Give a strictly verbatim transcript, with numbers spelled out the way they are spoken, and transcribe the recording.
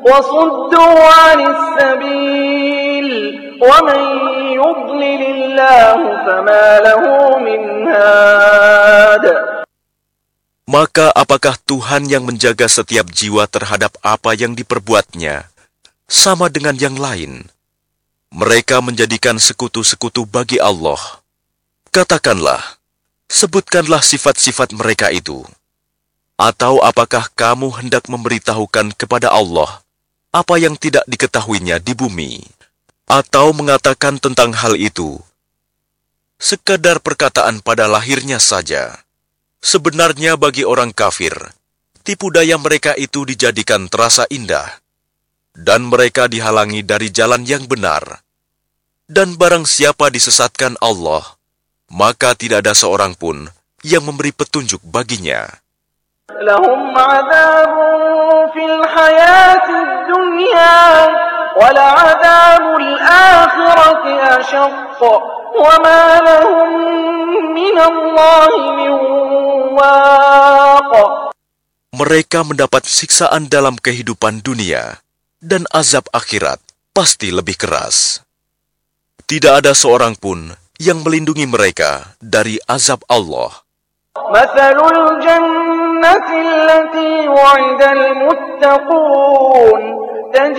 وصدوا عن السبيل ومن يضلل الله فما له من هاد. Maka apakah Tuhan yang menjaga setiap jiwa terhadap apa yang diperbuatnya, sama dengan yang lain? Mereka menjadikan sekutu-sekutu bagi Allah. Katakanlah, sebutkanlah sifat-sifat mereka itu. Atau apakah kamu hendak memberitahukan kepada Allah apa yang tidak diketahuinya di bumi? Atau mengatakan tentang hal itu sekadar perkataan pada lahirnya saja? Sebenarnya bagi orang kafir, tipu daya mereka itu dijadikan terasa indah, dan mereka dihalangi dari jalan yang benar. Dan barang siapa disesatkan Allah, maka tidak ada seorang pun yang memberi petunjuk baginya. Lahum adzabun fil hayatid dunya wa la'adzabul akhirati ashaq wa ma lahum minallahi min waq. Mereka mendapat siksaan dalam kehidupan dunia, dan azab akhirat pasti lebih keras. Tidak ada seorang pun yang melindungi mereka dari azab Allah. Mathalul jannati allati wa'ida al-muttaqun